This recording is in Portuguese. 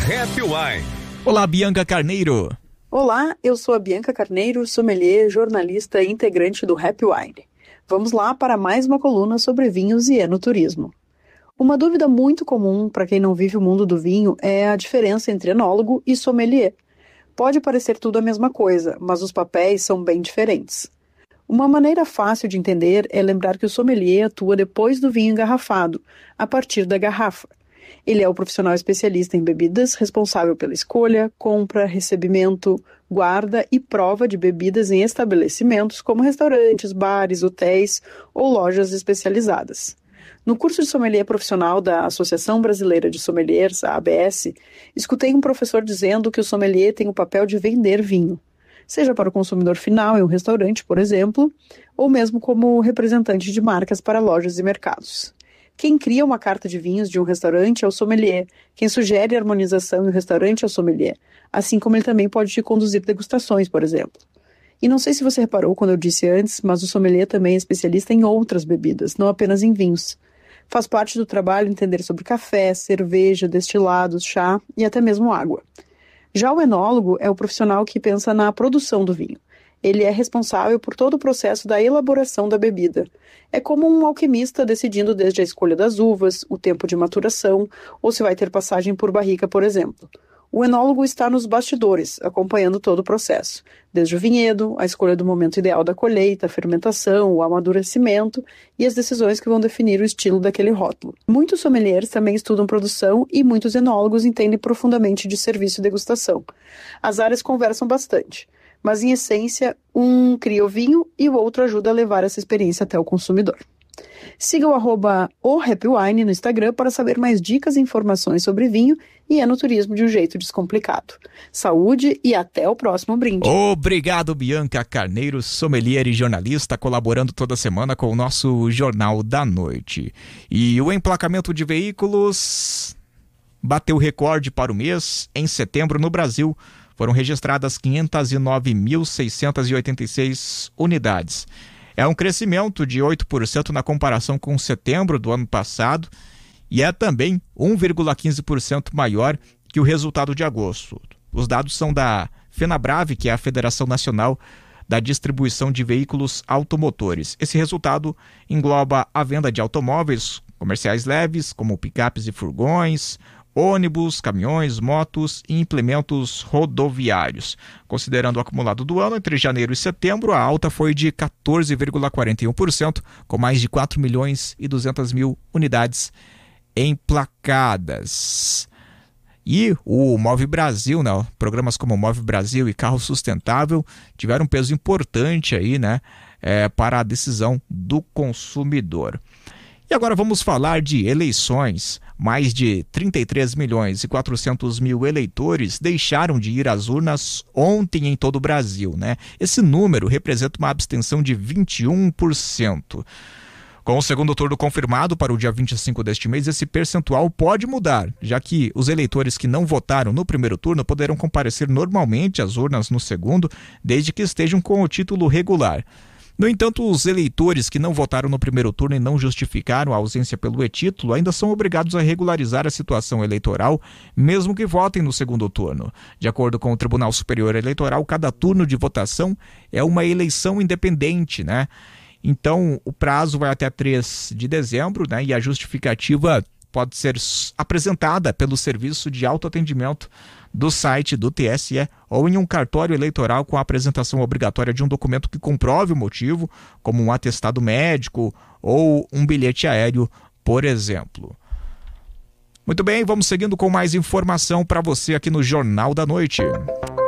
Happy Wine. Olá, Bianca Carneiro. Olá, eu sou a Bianca Carneiro, sommelier, jornalista e integrante do Happy Wine. Vamos lá para mais uma coluna sobre vinhos e enoturismo. Uma dúvida muito comum para quem não vive o mundo do vinho é a diferença entre enólogo e sommelier. Pode parecer tudo a mesma coisa, mas os papéis são bem diferentes. Uma maneira fácil de entender é lembrar que o sommelier atua depois do vinho engarrafado, a partir da garrafa. Ele é o profissional especialista em bebidas responsável pela escolha, compra, recebimento, guarda e prova de bebidas em estabelecimentos como restaurantes, bares, hotéis ou lojas especializadas. No curso de sommelier profissional da Associação Brasileira de Sommeliers, a ABS, escutei um professor dizendo que o sommelier tem o papel de vender vinho, seja para o consumidor final em um restaurante, por exemplo, ou mesmo como representante de marcas para lojas e mercados. Quem cria uma carta de vinhos de um restaurante é o sommelier. Quem sugere a harmonização em um restaurante é o sommelier. Assim como ele também pode te conduzir degustações, por exemplo. E não sei se você reparou quando eu disse antes, mas o sommelier também é especialista em outras bebidas, não apenas em vinhos. Faz parte do trabalho entender sobre café, cerveja, destilados, chá e até mesmo água. Já o enólogo é o profissional que pensa na produção do vinho. Ele é responsável por todo o processo da elaboração da bebida. É como um alquimista decidindo desde a escolha das uvas, o tempo de maturação, ou se vai ter passagem por barrica, por exemplo. O enólogo está nos bastidores, acompanhando todo o processo, desde o vinhedo, a escolha do momento ideal da colheita, a fermentação, o amadurecimento e as decisões que vão definir o estilo daquele rótulo. Muitos sommeliers também estudam produção e muitos enólogos entendem profundamente de serviço e degustação. As áreas conversam bastante, mas em essência, um cria o vinho e o outro ajuda a levar essa experiência até o consumidor. Siga o @HappyWine no Instagram para saber mais dicas e informações sobre vinho e enoturismo de um jeito descomplicado. Saúde e até o próximo brinde. Obrigado, Bianca Carneiro, sommelier e jornalista, colaborando toda semana com o nosso Jornal da Noite. E o emplacamento de veículos bateu recorde para o mês. Em setembro, no Brasil, foram registradas 509.686 unidades. É um crescimento de 8% na comparação com setembro do ano passado e é também 1,15% maior que o resultado de agosto. Os dados são da FenaBrave, que é a Federação Nacional da Distribuição de Veículos Automotores. Esse resultado engloba a venda de automóveis comerciais leves, como picapes e furgões, ônibus, caminhões, motos e implementos rodoviários. Considerando o acumulado do ano, entre janeiro e setembro, a alta foi de 14,41%, com mais de 4 milhões e 200 mil unidades emplacadas. E o Move Brasil, né? Programas como Move Brasil e Carro Sustentável tiveram um peso importante aí, né? Para a decisão do consumidor. E agora vamos falar de eleições. Mais de 33 milhões e 400 mil eleitores deixaram de ir às urnas ontem em todo o Brasil, né? Esse número representa uma abstenção de 21%. Com o segundo turno confirmado para o dia 25 deste mês, esse percentual pode mudar, já que os eleitores que não votaram no primeiro turno poderão comparecer normalmente às urnas no segundo, desde que estejam com o título regular. No entanto, os eleitores que não votaram no primeiro turno e não justificaram a ausência pelo e-título ainda são obrigados a regularizar a situação eleitoral, mesmo que votem no segundo turno. De acordo com o Tribunal Superior Eleitoral, cada turno de votação é uma eleição independente, né? Então, o prazo vai até 3 de dezembro, né? E a justificativa pode ser apresentada pelo serviço de autoatendimento do site do TSE ou em um cartório eleitoral com a apresentação obrigatória de um documento que comprove o motivo, como um atestado médico ou um bilhete aéreo, por exemplo. Muito bem, vamos seguindo com mais informação para você aqui no Jornal da Noite.